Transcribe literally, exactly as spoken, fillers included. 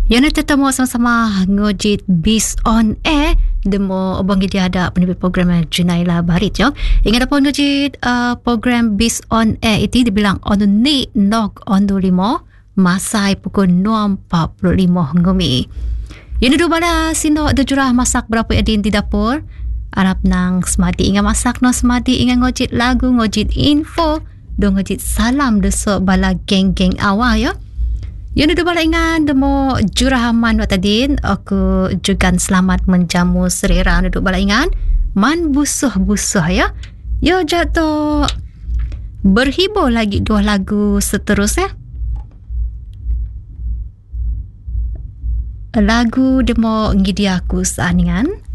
Yang nak tetap sama-sama ngojit Bis on Air. Demo abang dia ada penerbit program Junaila Barit yo. Ingat apa ngojit uh, program Bis on Air itu dibilang on ni nok on lima masai pukul enam empat puluh lima ngumi. Yang dua bala sino ada jurah masak berapa adin di dapur. Arab nang semadi ingat masak no semadi ingat ngojit lagu ngojit info dong ngojit salam desok bala geng-geng awal yo. Yang dua bala ingat demo jurahaman wa tadin aku juga selamat menjamu serera duduk bala ingat man busuh-busuh ya. Yo jatuh berhibur lagi dua lagu seterusnya. Lagu demo ngidi aku seaningan